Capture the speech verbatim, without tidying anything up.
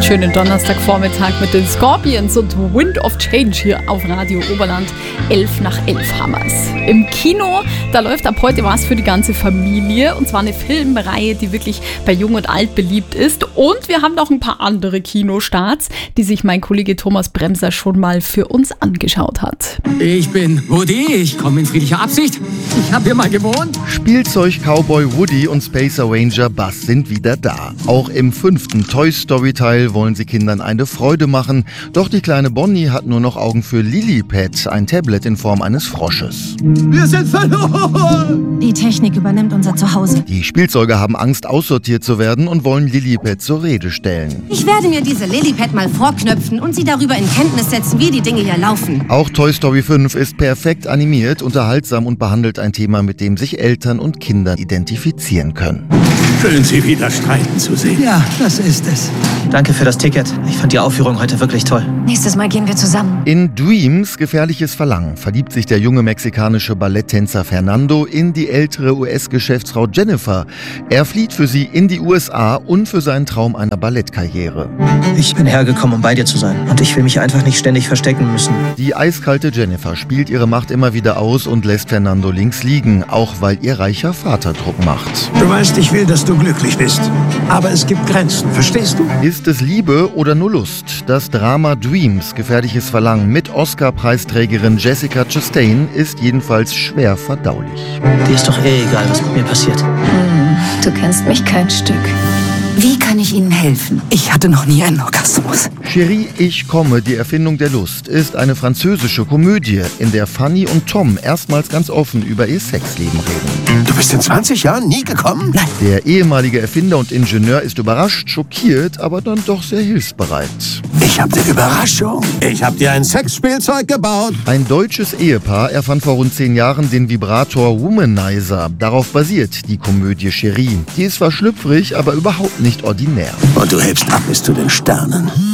Schönen Donnerstagvormittag mit den Scorpions und Wind of Change hier auf Radio Oberland. elf nach elf haben wir's. Im Kino, da läuft ab heute was für die ganze Familie. Und zwar eine Filmreihe, die wirklich bei Jung und Alt beliebt ist. Und wir haben noch ein paar andere Kinostarts, die sich mein Kollege Thomas Bremser schon mal für uns angeschaut hat. Ich bin Woody, ich komme in friedlicher Absicht. Ich habe hier mal gewohnt. Spielzeug-Cowboy Woody und Space Ranger Buzz sind wieder da. Auch im fünften Toy Story-Teil wollen sie Kindern eine Freude machen. Doch die kleine Bonnie hat nur noch Augen für Lilliput, ein Tablet in Form eines Frosches. Wir sind verloren! Die Technik übernimmt unser Zuhause. Die Spielzeuge haben Angst, aussortiert zu werden und wollen Lilliput zur Rede stellen. Ich werde mir diese Lilliput mal vorknöpfen und sie darüber in Kenntnis setzen, wie die Dinge hier laufen. Auch Toy Story fünf ist perfekt animiert, unterhaltsam und behandelt ein Thema, mit dem sich Eltern und Kinder identifizieren können. Schön, Sie wieder streiten zu sehen. Ja, das ist es. Danke für das Ticket. Ich fand die Aufführung heute wirklich toll. Nächstes Mal gehen wir zusammen. In Dreams, gefährliches Verlangen, verliebt sich der junge mexikanische Balletttänzer Fernando in die ältere U S-Geschäftsfrau Jennifer. Er flieht für sie in die U S A und für seinen Traum einer Ballettkarriere. Ich bin hergekommen, um bei dir zu sein. Und ich will mich einfach nicht ständig verstecken müssen. Die eiskalte Jennifer spielt ihre Macht immer wieder aus und lässt Fernando links liegen, auch weil ihr reicher Vater Druck macht. Du weißt, ich will, dass du glücklich bist. Aber es gibt Grenzen, verstehst du? Ist es Liebe oder nur Lust? Das Drama Dreams, gefährliches Verlangen mit Oscar-Preisträgerin Jessica Chastain ist jedenfalls schwer verdaulich. Dir ist doch eh egal, was mit mir passiert. Hm, du kennst mich kein Stück. Wie kann ich Ihnen helfen? Ich hatte noch nie einen Orgasmus. Chérie, ich komme, die Erfindung der Lust, ist eine französische Komödie, in der Fanny und Tom erstmals ganz offen über ihr Sexleben reden. Du bist in zwanzig Jahren nie gekommen? Nein. Der ehemalige Erfinder und Ingenieur ist überrascht, schockiert, aber dann doch sehr hilfsbereit. Ich hab eine Überraschung. Ich hab dir ein Sexspielzeug gebaut. Ein deutsches Ehepaar erfand vor rund zehn Jahren den Vibrator Womanizer. Darauf basiert die Komödie Chérie. Die ist zwar schlüpfrig, aber überhaupt nicht ordinär. Und du hebst ab bis zu den Sternen.